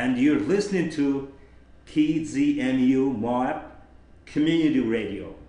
and you're listening to TZMU Moab Community Radio.